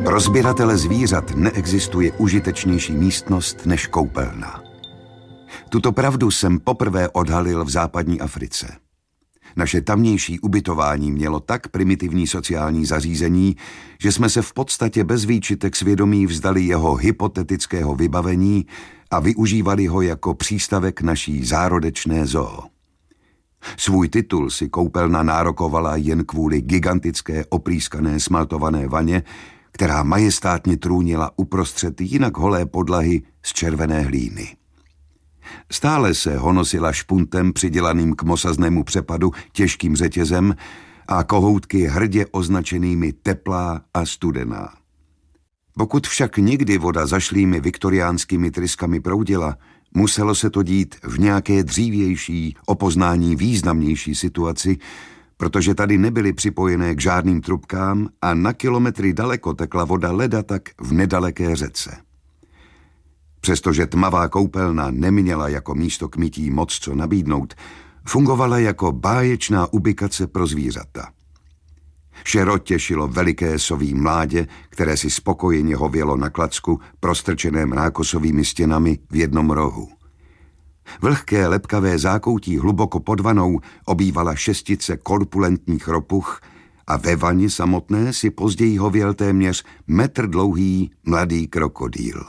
Pro sběratele zvířat neexistuje užitečnější místnost než koupelna. Tuto pravdu jsem poprvé odhalil v západní Africe. Naše tamnější ubytování mělo tak primitivní sociální zařízení, že jsme se v podstatě bez výčitek svědomí vzdali jeho hypotetického vybavení a využívali ho jako přístavek naší zárodečné zoo. Svůj titul si koupelna nárokovala jen kvůli gigantické oprýskané smaltované vaně, která majestátně trůnila uprostřed jinak holé podlahy z červené hlíny. Stále se honosila špuntem přidělaným k mosaznému přepadu těžkým řetězem a kohoutky hrdě označenými teplá a studená. Pokud však někdy voda zašlými viktoriánskými tryskami proudila, muselo se to dít v nějaké dřívější, o poznání významnější situaci, protože tady nebyly připojené k žádným trubkám a na kilometry daleko tekla voda leda tak v nedaleké řece. Přestože tmavá koupelna neměla jako místo k mytí moc co nabídnout, fungovala jako báječná ubikace pro zvířata. Šero těšilo veliké soví mládě, které si spokojeně hovělo na klacku prostrčeném rákosovými stěnami v jednom rohu. Vlhké lepkavé zákoutí hluboko pod vanou obývala šestice korpulentních ropuch a ve vani samotné si později hověl téměř metr dlouhý mladý krokodýl.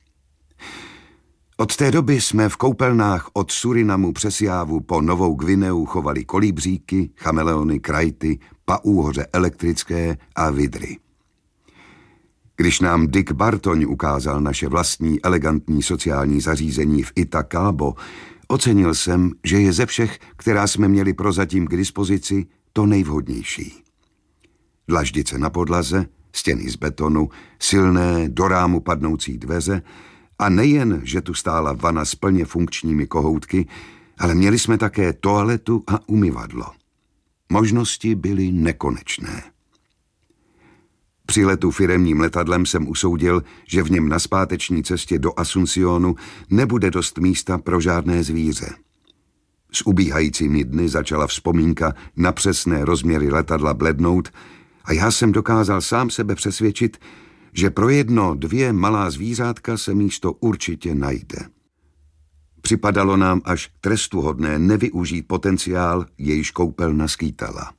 Od té doby jsme v koupelnách od Surinamu přes Jávu po Novou Gvineu chovali kolibříky, chameleony, krajty, paúhoře elektrické a vidry. Když nám Dick Bartoň ukázal naše vlastní elegantní sociální zařízení v Itacabo, ocenil jsem, že je ze všech, která jsme měli prozatím k dispozici, to nejvhodnější. Dlaždice na podlaze, stěny z betonu, silné do rámu padnoucí dveře a nejen, že tu stála vana s plně funkčními kohoutky, ale měli jsme také toaletu a umyvadlo. Možnosti byly nekonečné. Při letu firemním letadlem jsem usoudil, že v něm na zpáteční cestě do Asuncionu nebude dost místa pro žádné zvíře. S ubíhajícími dny začala vzpomínka na přesné rozměry letadla blednout a já jsem dokázal sám sebe přesvědčit, že pro 1-2 malá zvířátka se místo určitě najde. Připadalo nám až trestuhodné nevyužít potenciál, jejíž koupelna skýtala.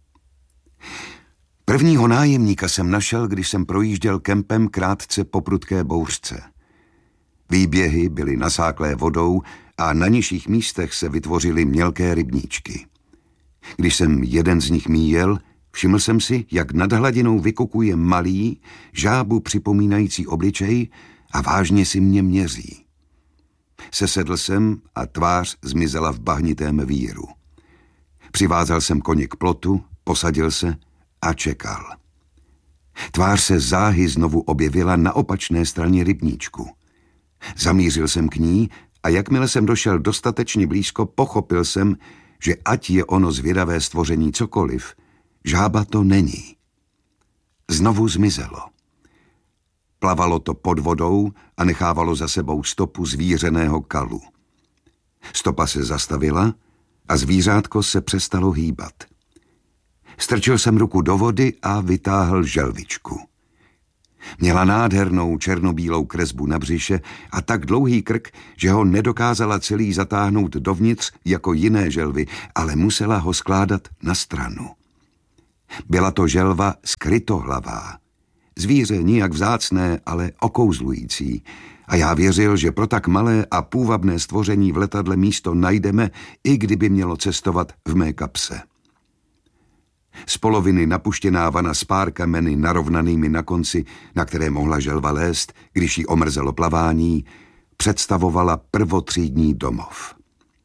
Prvního nájemníka jsem našel, když jsem projížděl kempem krátce po prudké bouřce. Výběhy byly nasáklé vodou a na nižších místech se vytvořily mělké rybníčky. Když jsem jeden z nich míjel, všiml jsem si, jak nad hladinou vykukuje malý, žábu připomínající obličej a vážně si mě měří. Sesedl jsem a tvář zmizela v bahnitém víru. Přivázal jsem koně k plotu, posadil se a čekal. Tvář se záhy znovu objevila na opačné straně rybníčku. Zamířil jsem k ní a jakmile jsem došel dostatečně blízko, pochopil jsem, že ať je ono zvědavé stvoření cokoliv, žába to není. Znovu zmizelo. Plavalo to pod vodou a nechávalo za sebou stopu zvířeného kalu. Stopa se zastavila a zvířátko se přestalo hýbat. Strčil jsem ruku do vody a vytáhl želvičku. Měla nádhernou černobílou kresbu na břiše a tak dlouhý krk, že ho nedokázala celý zatáhnout dovnitř jako jiné želvy, ale musela ho skládat na stranu. Byla to želva skrytohlavá. Zvíře nijak vzácné, ale okouzlující. A já věřil, že pro tak malé a půvabné stvoření v letadle místo najdeme, i kdyby mělo cestovat v mé kapse. Z poloviny napuštěná vana s pár kameny narovnanými na konci, na které mohla želva lézt, když jí omrzelo plavání, představovala prvotřídní domov.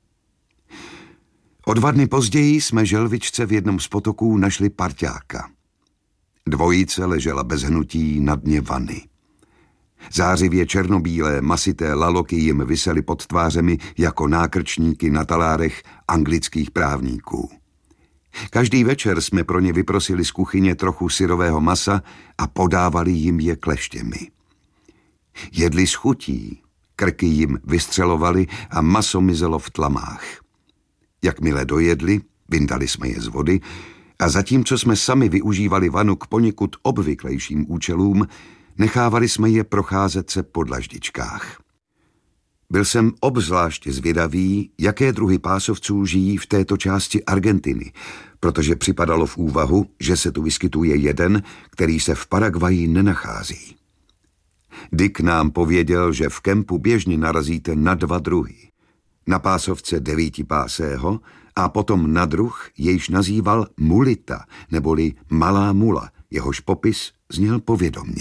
O 2 dny později jsme želvičce v jednom z potoků našli parťáka. Dvojice ležela bez hnutí na dně vany. Zářivě černobílé, masité laloky jim visely pod tvářemi jako nákrčníky na talárech anglických právníků. Každý večer jsme pro ně vyprosili z kuchyně trochu syrového masa a podávali jim je kleštěmi. Jedli s chutí, krky jim vystřelovali a maso mizelo v tlamách. Jakmile dojedli, vyndali jsme je z vody A zatímco jsme sami využívali vanu k poněkud obvyklejším účelům, nechávali jsme je procházet se po dlaždičkách. Byl jsem obzvlášť zvědavý, jaké druhy pásovců žijí v této části Argentiny, protože připadalo v úvahu, že se tu vyskytuje jeden, který se v Paraguayi nenachází. Dick nám pověděl, že v kempu běžně narazíte na 2 druhy. Na pásovce 9pásého a potom na druh, jejž nazýval mulita, neboli malá mula, jehož popis zněl povědomně.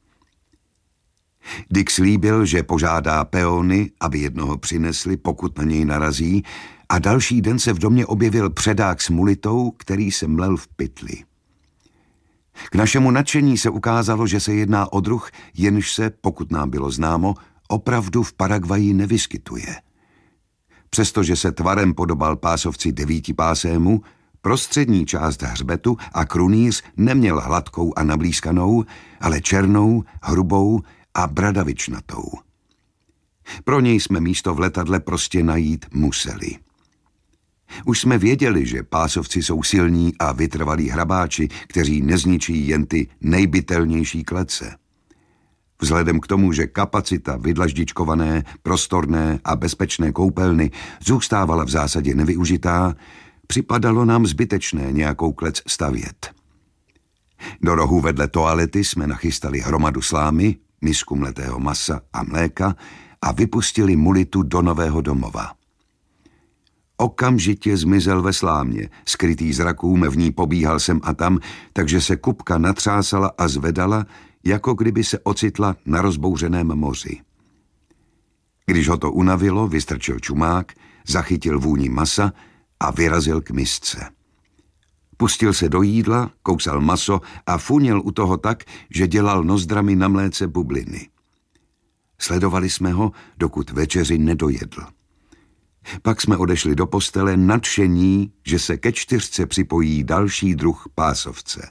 Dick slíbil, že požádá peony, aby jednoho přinesli, pokud na něj narazí, a další den se v domě objevil předák s mulitou, který se mlel v pytli. K našemu nadšení se ukázalo, že se jedná o druh, jenž se, pokud nám bylo známo, opravdu v Paraguayi nevyskytuje. Přestože se tvarem podobal pásovci 9pásému, prostřední část hřbetu a krunýř neměl hladkou a nablízkanou, ale černou, hrubou a bradavičnatou. Pro něj jsme místo v letadle prostě najít museli. Už jsme věděli, že pásovci jsou silní a vytrvalí hrabáči, kteří nezničí jen ty nejbytelnější klece. Vzhledem k tomu, že kapacita vydlaždičkované, prostorné a bezpečné koupelny zůstávala v zásadě nevyužitá, připadalo nám zbytečné nějakou klec stavět. Do rohu vedle toalety jsme nachystali hromadu slámy, misku mletého masa a mléka a vypustili mulitu do nového domova. Okamžitě zmizel ve slámě, skrytý zrakům v ní pobíhal sem a tam, takže se kupka natřásala a zvedala, jako kdyby se ocitla na rozbouřeném moři. Když ho to unavilo, vystrčil čumák, zachytil vůni masa a vyrazil k misce. Pustil se do jídla, kousal maso a funěl u toho tak, že dělal nozdrami na mléce bubliny. Sledovali jsme ho, dokud večeři nedojedl. Pak jsme odešli do postele nadšení, že se ke 4 připojí další druh pásovce.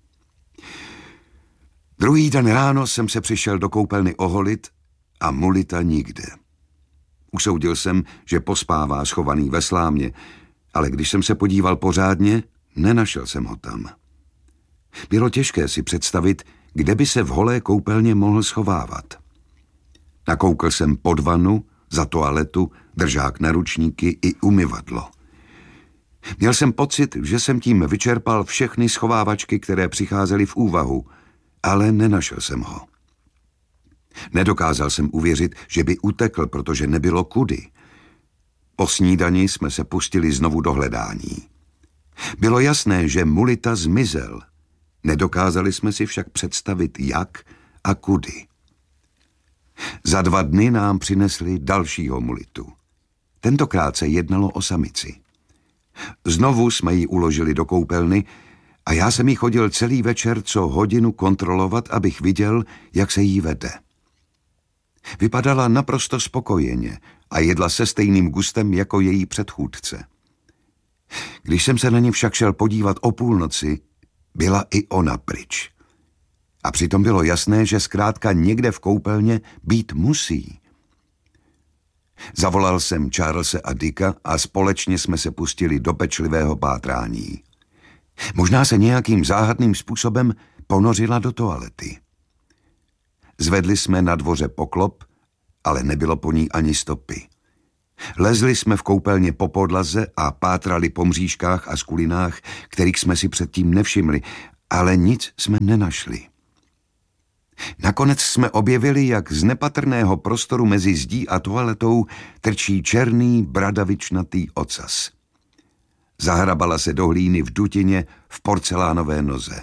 Druhý den ráno jsem se přišel do koupelny oholit a mulita nikde. Usoudil jsem, že pospává schovaný ve slámě, ale když jsem se podíval pořádně, nenašel jsem ho tam. Bylo těžké si představit, kde by se v holé koupelně mohl schovávat. Nakoukl jsem pod vanu, za toaletu, držák na ručníky i umyvadlo. Měl jsem pocit, že jsem tím vyčerpal všechny schovávačky, které přicházely v úvahu, ale nenašel jsem ho. Nedokázal jsem uvěřit, že by utekl, protože nebylo kudy. Po snídani jsme se pustili znovu do hledání. Bylo jasné, že mulita zmizel. Nedokázali jsme si však představit, jak a kudy. Za 2 dny nám přinesli dalšího mulitu. Tentokrát se jednalo o samici. Znovu jsme ji uložili do koupelny a já jsem jí chodil celý večer co hodinu kontrolovat, abych viděl, jak se jí vede. Vypadala naprosto spokojeně a jedla se stejným gustem jako její předchůdce. Když jsem se na ní však šel podívat o půlnoci, byla i ona pryč. A přitom bylo jasné, že zkrátka někde v koupelně být musí. Zavolal jsem Charlese a Dicka a společně jsme se pustili do pečlivého pátrání. Možná se nějakým záhadným způsobem ponořila do toalety. Zvedli jsme na dvoře poklop, ale nebylo po ní ani stopy. Lezli jsme v koupelně po podlaze a pátrali po mřížkách a skulinách, kterých jsme si předtím nevšimli, ale nic jsme nenašli. Nakonec jsme objevili, jak z nepatrného prostoru mezi zdí a toaletou trčí černý bradavičnatý ocas. Zahrabala se do hlíny v dutině v porcelánové noze.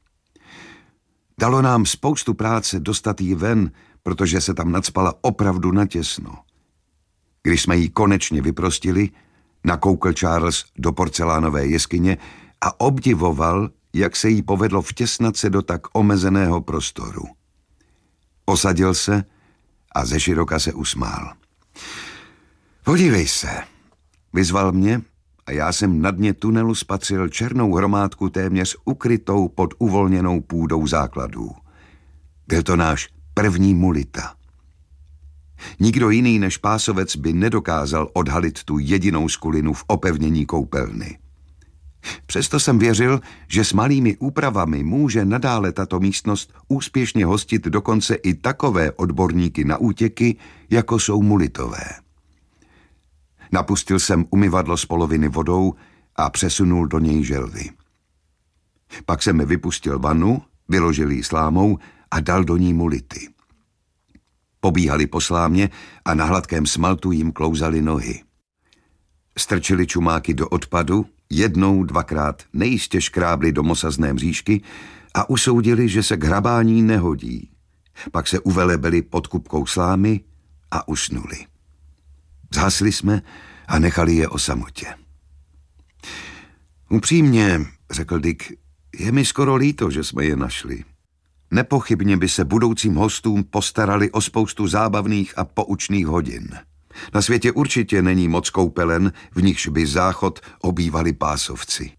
Dalo nám spoustu práce dostat jí ven, protože se tam nacpala opravdu natěsno. Když jsme ji konečně vyprostili, nakoukl Charles do porcelánové jeskyně a obdivoval, jak se jí povedlo vtěsnat se do tak omezeného prostoru. Posadil se a zeširoka se usmál. Podívej se, vyzval mě a já jsem na dně tunelu spatřil černou hromádku téměř ukrytou pod uvolněnou půdou základů. Byl to náš první mulita. Nikdo jiný než pásovec by nedokázal odhalit tu jedinou skulinu v opevnění koupelny. Přesto jsem věřil, že s malými úpravami může nadále tato místnost úspěšně hostit dokonce i takové odborníky na útěky, jako jsou mulitové. Napustil jsem umyvadlo z poloviny vodou a přesunul do něj želvy. Pak jsem vypustil vanu, vyložil ji slámou a dal do ní mulity. Pobíhali po slámě a na hladkém smaltu jim klouzaly nohy. Strčili čumáky do odpadu, jednou, dvakrát nejistě škrábli do mosazné mřížky a usoudili, že se k hrabání nehodí. Pak se uvelebili pod kupkou slámy a usnuli. Zhasli jsme a nechali je o samotě. Upřímně, řekl Dick, je mi skoro líto, že jsme je našli. Nepochybně by se budoucím hostům postarali o spoustu zábavných a poučných hodin. Na světě určitě není moc koupelen, v nichž by záchod obývali pásovci.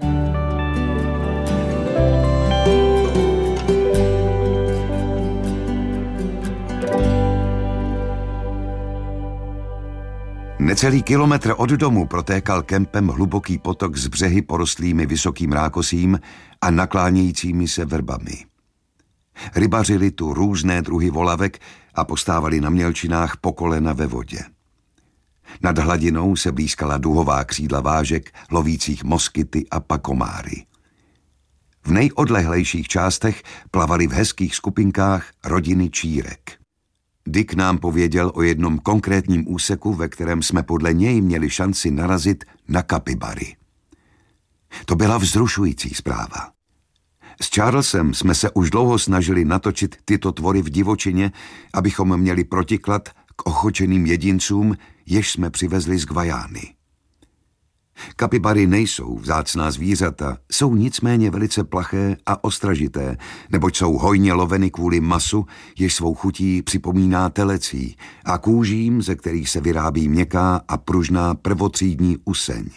Necelý kilometr od domu protékal kempem hluboký potok s břehy porostlými vysokým rákosím a naklánějícími se vrbami. Rybařili tu různé druhy volavek a postávali na mělčinách po kolena ve vodě. Nad hladinou se blýskala duhová křídla vážek, lovících moskyty a pakomáry. V nejodlehlejších částech plavaly v hezkých skupinkách rodiny čírek. Dick nám pověděl o jednom konkrétním úseku, ve kterém jsme podle něj měli šanci narazit na kapibary. To byla vzrušující zpráva. S Charlesem jsme se už dlouho snažili natočit tyto tvory v divočině, abychom měli protiklad k ochočeným jedincům, jež jsme přivezli z Gvajány. Kapibary nejsou vzácná zvířata, jsou nicméně velice plaché a ostražité, neboť jsou hojně loveny kvůli masu, jež svou chutí připomíná telecí, a kůžím, ze kterých se vyrábí měkká a pružná prvotřídní useň.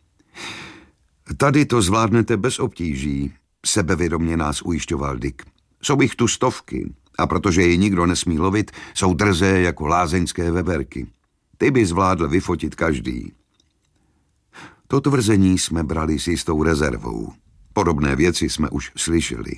Tady to zvládnete bez obtíží, sebevědomě nás ujišťoval Dick. Jsou jich tu stovky, a protože je nikdo nesmí lovit, jsou drzé jako lázeňské veverky. Ty by zvládl vyfotit každý. To tvrzení jsme brali s jistou rezervou. Podobné věci jsme už slyšeli.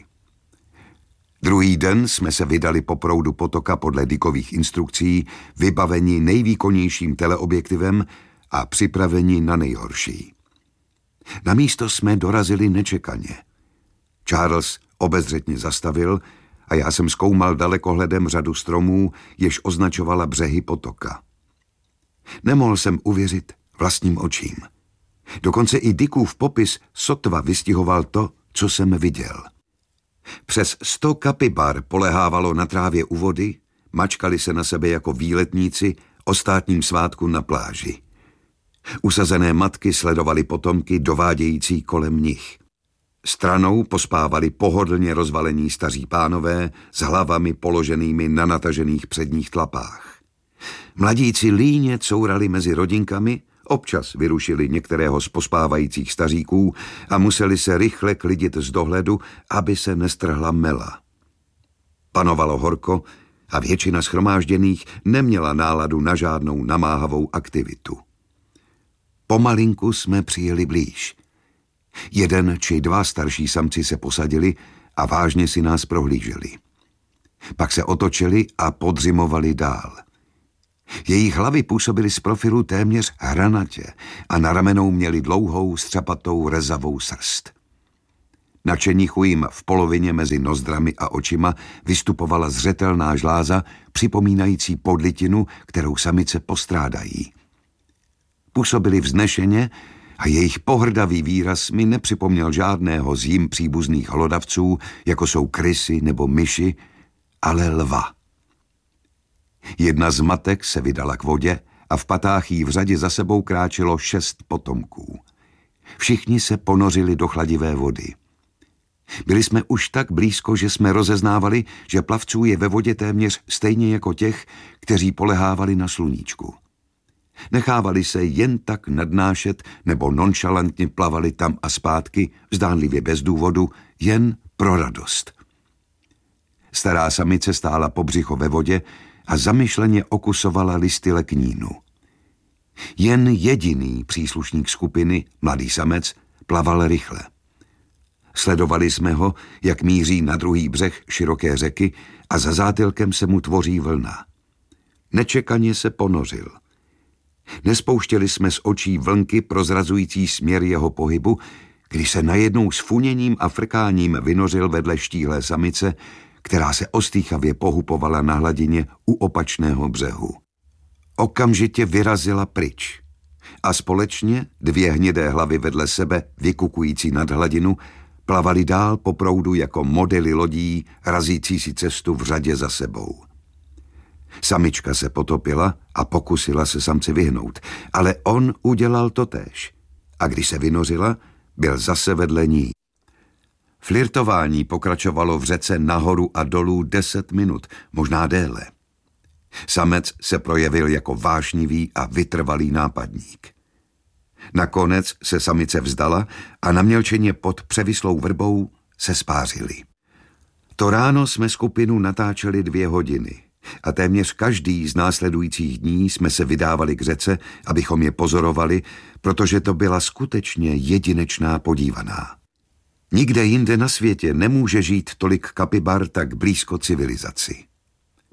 Druhý den jsme se vydali po proudu potoka podle Dickových instrukcí, vybaveni nejvýkonnějším teleobjektivem a připraveni na nejhorší. Na místo jsme dorazili nečekaně. Charles obezřetně zastavil a já jsem zkoumal dalekohledem řadu stromů, jež označovala břehy potoka. Nemohl jsem uvěřit vlastním očím. Dokonce i Dickův popis sotva vystihoval to, co jsem viděl. Přes 100 kapibar polehávalo na trávě u vody, mačkali se na sebe jako výletníci o státním svátku na pláži. Usazené matky sledovaly potomky dovádějící kolem nich. Stranou pospávali pohodlně rozvalení staří pánové s hlavami položenými na natažených předních tlapách. Mladíci líně courali mezi rodinkami, občas vyrušili některého z pospávajících staříků a museli se rychle klidit z dohledu, aby se nestrhla mela. Panovalo horko a většina shromážděných neměla náladu na žádnou namáhavou aktivitu. Pomalinku jsme přijeli blíž. Jeden či dva starší samci se posadili a vážně si nás prohlíželi. Pak se otočili a podřimovali dál. Jejich hlavy působily z profilu téměř hranatě a na ramenou měli dlouhou střapatou rezavou srst. Na čenichu jim v polovině mezi nozdrami a očima vystupovala zřetelná žláza, připomínající podlitinu, kterou samice postrádají. Působili vznešeně a jejich pohrdavý výraz mi nepřipomněl žádného z jim příbuzných hlodavců, jako jsou krysy nebo myši, ale lva. Jedna z matek se vydala k vodě a v patách jí v řadě za sebou kráčelo 6 potomků. Všichni se ponořili do chladivé vody. Byli jsme už tak blízko, že jsme rozeznávali, že plavců je ve vodě téměř stejně jako těch, kteří polehávali na sluníčku. Nechávali se jen tak nadnášet nebo nonšalantně plavali tam a zpátky, zdánlivě bez důvodu, jen pro radost. Stará samice stála po břicho ve vodě a zamyšleně okusovala listy leknínu. Jen jediný příslušník skupiny, mladý samec, plaval rychle. Sledovali jsme ho, jak míří na druhý břeh široké řeky a za zátylkem se mu tvoří vlna. Nečekaně se ponořil. Nespouštěli jsme z očí vlnky prozrazující směr jeho pohybu, když se najednou s funěním a frkáním vynořil vedle štíhlé samice, která se ostýchavě pohupovala na hladině u opačného břehu. Okamžitě vyrazila pryč a společně dvě hnědé hlavy vedle sebe, vykukující nad hladinu, plavali dál po proudu jako modely lodí, razící si cestu v řadě za sebou. Samička se potopila a pokusila se samci vyhnout, ale on udělal totéž. A když se vynořila, byl zase vedle ní. Flirtování pokračovalo v řece nahoru a dolů 10 minut, možná déle. Samec se projevil jako vášnivý a vytrvalý nápadník. Nakonec se samice vzdala a namělčeně pod převislou vrbou se spářili. To ráno jsme skupinu natáčeli 2 hodiny a téměř každý z následujících dní jsme se vydávali k řece, abychom je pozorovali, protože to byla skutečně jedinečná podívaná. Nikde jinde na světě nemůže žít tolik kapibar tak blízko civilizaci.